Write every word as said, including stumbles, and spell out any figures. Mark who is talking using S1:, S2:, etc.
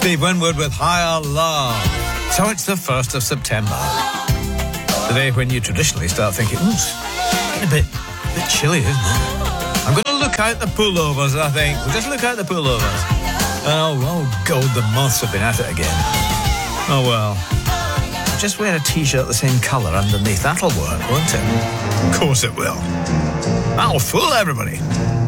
S1: Steve Winwood with Higher Love. So it's the first of September. The day when you traditionally start thinking, ooh, it's getting a bit, a bit chilly, isn't it? I'm going to look out the pullovers, I think. We'll just look out the pullovers. And oh, oh, God, the moths have been at it again. Oh, well. Just wear a T-shirt the same colour underneath. That'll work, won't it? Of course it will. That'll fool everybody.